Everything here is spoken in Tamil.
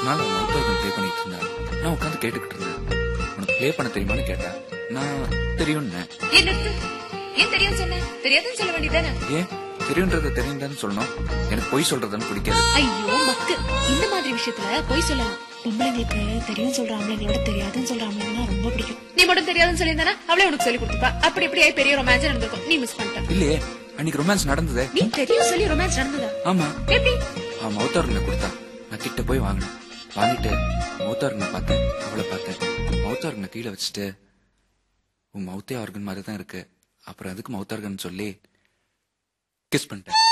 நான் மவுத் ஆர்கன் ப்ளே பண்ணிட்டு இருந்தேன். நான் உட்காந்து கேட்டுக்கிட்டு இருந்தேன். உனக்கு ப்ளே பண்ண தெரியுமான்னு கேட்டேன். நான் தெரியும்னு. ஏன் தெரியும் சொன்ன? தெரியாதுன்னு சொல்ல வேண்டியதானே? ஏன் தெரியுன்றத தெரியுதான்னு சொல்லணும்? எனக்கு பொய் சொல்றதுன்னு பிடிக்காது. ஐயோ மக்கு, இந்த மாதிரி விஷயத்துல பொய் சொல்லலாம். பொம்பளைங்களுக்கு தெரியும் சொல்ற ஆம்பளைங்களோட தெரியாதுன்னு சொல்ற ஆம்பளைங்கன்னா ரொம்ப பிடிக்கும். நீ மட்டும் தெரியாதுன்னு சொல்லியிருந்தானா அவளே உனக்கு சொல்லி கொடுத்துப்பா. அப்படி இப்படி பெரிய ரொமான்ஸ் நடந்திருக்கும். நீ மிஸ் பண்ணிட்ட. இல்லையே, அன்னைக்கு ரொமான்ஸ் நடந்ததே. நீ தெரியும் சொல்லி ரொமான்ஸ் நடந்ததா? ஆமா. எப்படி? அவன் மவுத் ஆர்கனை கொடுத்தா. நான் கிட்ட போய் வாங்கினேன். வாங்கிட்டு மவுத் ஆர்கனை பார்த்தேன், அவளை பார்த்தேன். மவுத் ஆர்கனை கீழே வச்சுட்டு, உன் மவுத்தே ஆர்கன் மாதிரி தான் இருக்கு, அப்புறம் அதுக்கு மவுத் ஆர்கன் சொல்லி கிஸ் பண்ணிட்டேன்.